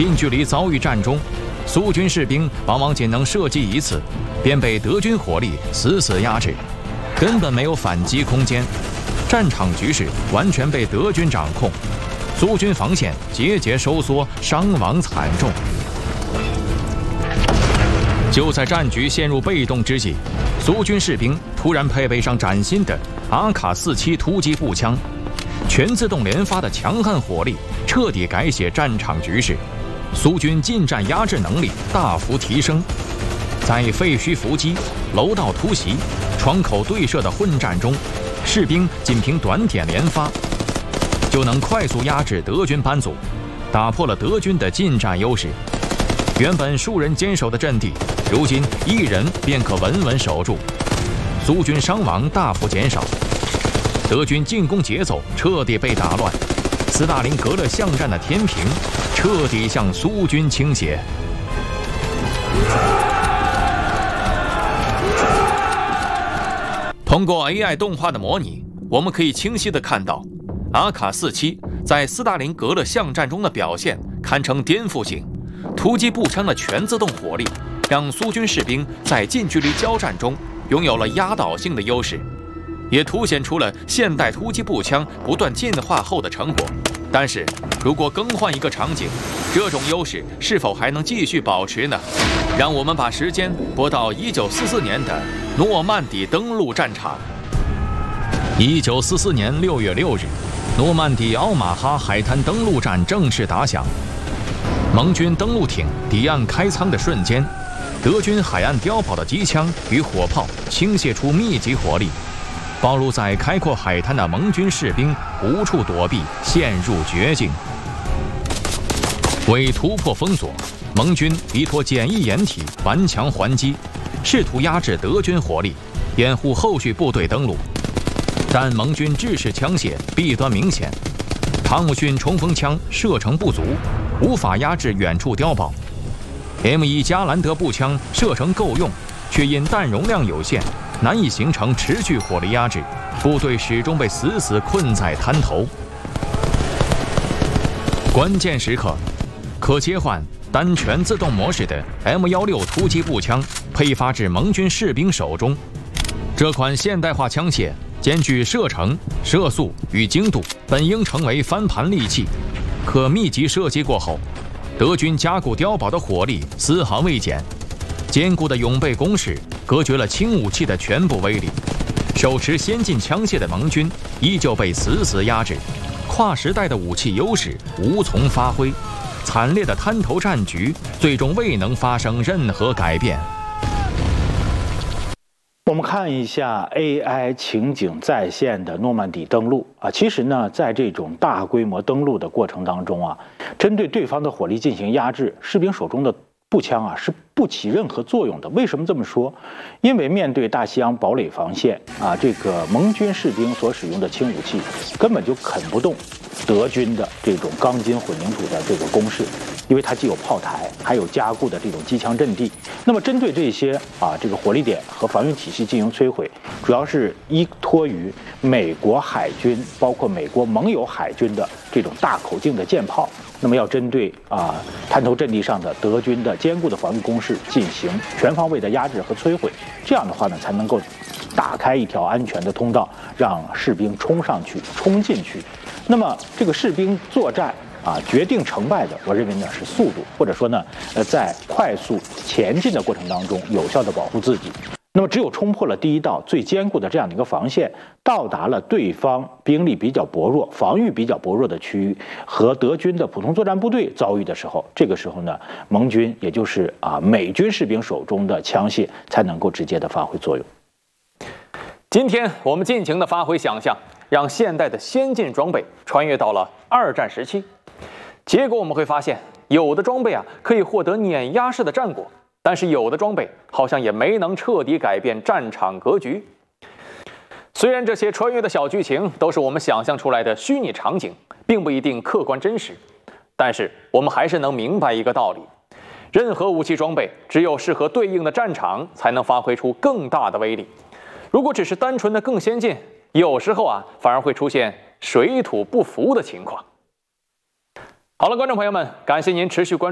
近距离遭遇战中，苏军士兵往往仅能射击一次，便被德军火力死死压制，根本没有反击空间。战场局势完全被德军掌控，苏军防线节节收缩，伤亡惨重。就在战局陷入被动之际，苏军士兵突然配备上崭新的阿卡47突击步枪，全自动连发的强悍火力彻底改写战场局势，苏军近战压制能力大幅提升。在废墟伏击、楼道突袭、窗口对射的混战中，士兵仅凭短点连发，就能快速压制德军班组，打破了德军的近战优势。原本数人坚守的阵地，如今1人便可稳稳守住，苏军伤亡大幅减少，德军进攻节奏彻底被打乱，斯大林格勒巷战的天平彻底向苏军倾斜。通过 AI 动画的模拟，我们可以清晰地看到，阿卡47在斯大林格勒巷战中的表现堪称颠覆性。突击步枪的全自动火力，让苏军士兵在近距离交战中拥有了压倒性的优势，也凸显出了现代突击步枪不断进化后的成果。但是，如果更换一个场景，这种优势是否还能继续保持呢？让我们把时间拨到1944年的诺曼底登陆战场。1944年6月6日，诺曼底奥马哈海滩登陆战正式打响。盟军登陆艇抵岸开仓的瞬间，德军海岸碉堡的机枪与火炮倾泻出密集火力，暴露在开阔海滩的盟军士兵无处躲避，陷入绝境。为突破封锁，盟军依托简易掩体顽强还击，试图压制德军火力，掩护后续部队登陆。但盟军制式枪械弊端明显，汤姆逊冲锋枪射程不足，无法压制远处碉堡。M1加兰德步枪射程够用，却因弹容量有限，难以形成持续火力压制，部队始终被死死困在滩头。关键时刻，可切换单全自动模式的 M16突击步枪配发至盟军士兵手中。这款现代化枪械兼具射程、射速与精度，本应成为翻盘利器。可密集射击过后，德军加固碉堡的火力丝毫未减，坚固的永备工事隔绝了轻武器的全部威力。手持先进枪械的盟军依旧被死死压制，跨时代的武器优势无从发挥，惨烈的滩头战局最终未能发生任何改变。 我们看一下 AI 情景再现的诺曼底登陆啊，其实呢，在这种大规模登陆的过程当中啊，针对对方的火力进行压制，士兵手中的步枪啊是不起任何作用的。为什么这么说？因为面对大西洋堡垒防线啊，这个盟军士兵所使用的轻武器根本就啃不动德军的这种钢筋混凝土的这个工事，因为它既有炮台，还有加固的这种机枪阵地。那么针对这些这个火力点和防御体系进行摧毁，主要是依托于美国海军，包括美国盟友海军的这种大口径的舰炮。那么要针对滩头阵地上的德军的坚固的防御工事进行全方位的压制和摧毁，这样的话呢，才能够打开一条安全的通道，让士兵冲上去、冲进去。那么这个士兵作战决定成败的，我认为呢是速度，或者说呢，在快速前进的过程当中，有效的保护自己。那么只有冲破了第一道最坚固的这样的一个防线，到达了对方兵力比较薄弱、防御比较薄弱的区域，和德军的普通作战部队遭遇的时候，这个时候呢，盟军也就是美军士兵手中的枪械才能够直接的发挥作用。 今天我们尽情的发挥想象，让现代的先进装备穿越到了2战时期。结果我们会发现，有的装备可以获得碾压式的战果，但是有的装备好像也没能彻底改变战场格局。虽然这些穿越的小剧情都是我们想象出来的虚拟场景，并不一定客观真实，但是我们还是能明白一个道理：任何武器装备只有适合对应的战场，才能发挥出更大的威力。如果只是单纯的更先进，有时候反而会出现水土不服的情况。好了，观众朋友们，感谢您持续关注。